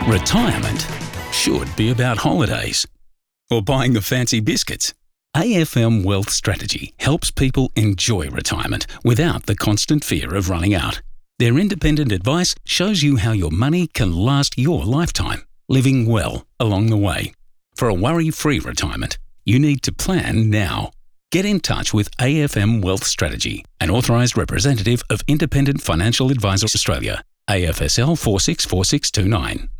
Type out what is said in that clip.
Retirement should be about holidays or buying the fancy biscuits. AFM Wealth Strategy helps people enjoy retirement without the constant fear of running out. Their independent advice shows you how your money can last your lifetime, living well along the way. For a worry-free retirement, you need to plan now. Get in touch with AFM Wealth Strategy, an authorised representative of Independent Financial Advisors Australia, AFSL 464629.